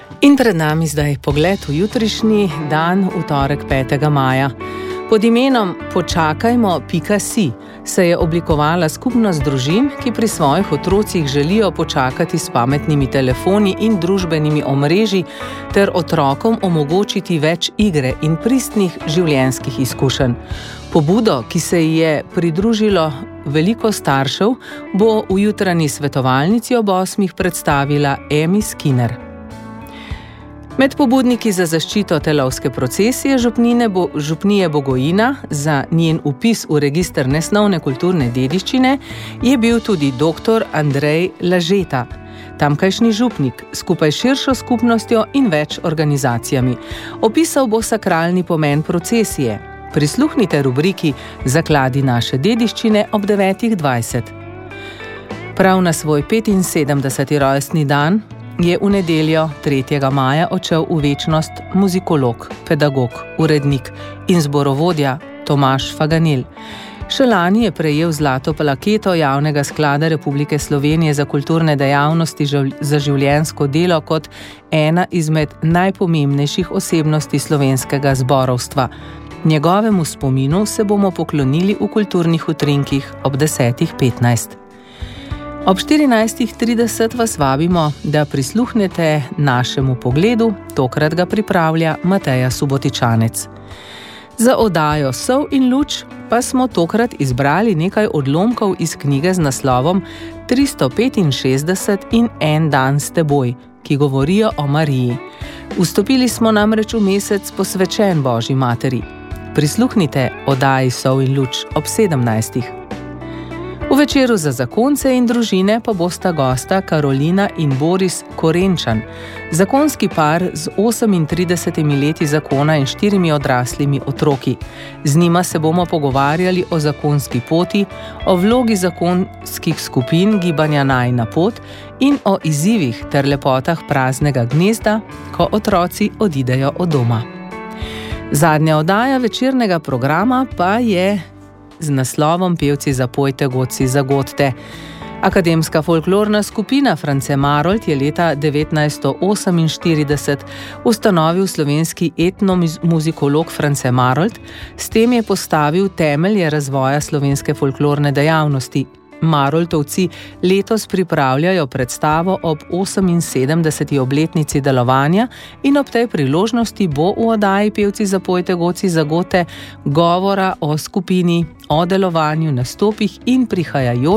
In pred nami zdaj pogled v jutrišnji dan, v torek 5. maja. Pod imenom Počakajmo.si se je oblikovala skupnost družin, ki pri svojih otrocih želijo počakati s pametnimi telefoni in družbenimi omrežji ter otrokom omogočiti več igre in pristnih življenjskih izkušenj. Pobudo, ki se ji je pridružilo veliko staršev, bo v jutranji svetovalnici ob 8. predstavila Emi Skinner. Med pobudniki za zaščito telovske procesije župnije Bogojina za njen vpis v register nesnovne kulturne dediščine je bil tudi dr. Andrej Lažeta, tamkajšnji župnik, skupaj s širšo skupnostjo in več organizacijami. Opisal bo sakralni pomen procesije. Prisluhnite rubriki Zakladi naše dediščine ob 9:20. Prav na svoj 75. rojstni dan je v nedeljo 3. maja odšel v večnost muzikolog, pedagog, urednik in zborovodja Tomaž Faganel. Še lani je prejel zlato plaketo Javnega sklada Republike Slovenije za kulturne dejavnosti za življenjsko delo kot ena izmed najpomembnejših osebnosti slovenskega zborovstva. Njegovemu spominu se bomo poklonili v kulturnih utrinkih ob 10:15. Ob 14:30 vas vabimo, da prisluhnete našemu pogledu, tokrat ga pripravlja Mateja Subotičanec. Za oddajo Sol in luč pa smo tokrat izbrali nekaj odlomkov iz knjige z naslovom 365 in en dan s teboj, ki govorijo o Mariji. Vstopili smo namreč v mesec posvečen Božji materi. Prisluhnite oddaji Sol in luč ob 17. V večeru za zakonce in družine pa bosta gosta Karolina in Boris Korenčan, zakonski par z 38 leti zakona in 4 odraslimi otroki. Z njima se bomo pogovarjali o zakonski poti, o vlogi zakonskih skupin gibanja Najina pot in o izzivih ter lepotah praznega gnezda, ko otroci odidejo od doma. Zadnja oddaja večernega programa pa je z naslovom Pevci zapojte, godci zagodte. Akademska folklorna skupina France Marolt je leta 1948 ustanovil slovenski etnomuzikolog France Marolt, s tem je postavil temelje razvoja slovenske folklorne dejavnosti. Maroltovci letos pripravljajo predstavo ob 78. obletnici delovanja in ob tej priložnosti bo v oddaji Pevci zapojte, godci zagote govora o skupini, o delovanju, nastopih in prihajajočih